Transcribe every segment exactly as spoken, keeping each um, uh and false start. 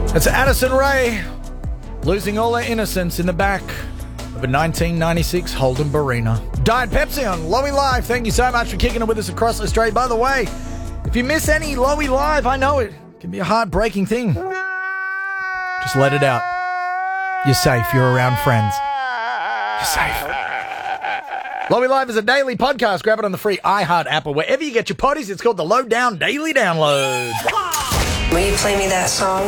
It's Addison Rae losing all her innocence in the back of a nineteen ninety-six Holden Barina. Diet Pepsi on Lowy Live. Thank you so much for kicking it with us across Australia. By the way, if you miss any Lowy Live, I know it can be a heartbreaking thing. Just let it out. You're safe. You're around friends. You're safe. Lowy Live is a daily podcast. Grab it on the free iHeart app or wherever you get your potties. It's called the Lowdown Daily Download. Will you play me that song?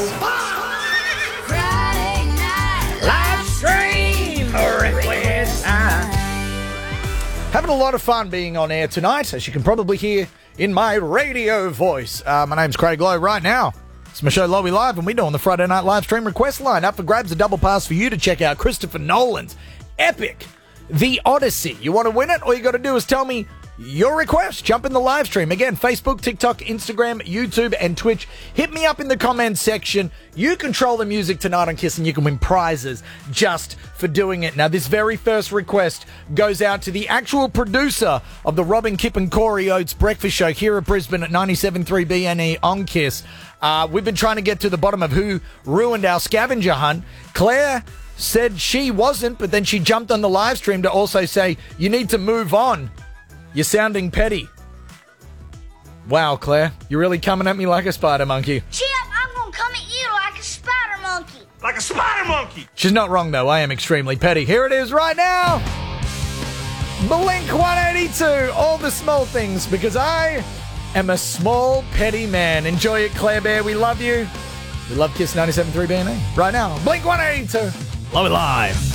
Friday night live stream request. Having a lot of fun being on air tonight, as you can probably hear in my radio voice. Uh, my name's Craig Lowe. Right now, it's my show Lowy Live, and we're doing the Friday night live stream request line. Up for grabs, a double pass for you to check out Christopher Nolan's epic The Odyssey. You want to win it? All you got to do is tell me your request. Jump in the live stream. Again, Facebook, TikTok, Instagram, YouTube, and Twitch. Hit me up in the comments section. You control the music tonight on Kiss, and you can win prizes just for doing it. Now, this very first request goes out to the actual producer of the Robin, Kip, and Corey Oates breakfast show here at Brisbane at ninety-seven point three B N E on Kiss. Uh, we've been trying to get to the bottom of who ruined our scavenger hunt. Claire said she wasn't, but then she jumped on the live stream to also say, you need to move on. You're sounding petty. Wow, Claire, you're really coming at me like a spider monkey. Chip, I'm gonna come at you like a spider monkey. Like a spider monkey! She's not wrong, though. I am extremely petty. Here it is right now. Blink one eighty-two. All the small things, because I am a small, petty man. Enjoy it, Claire Bear. We love you. We love Kiss ninety-seven point three B N E. Right now, Blink one eighty-two. Love it live.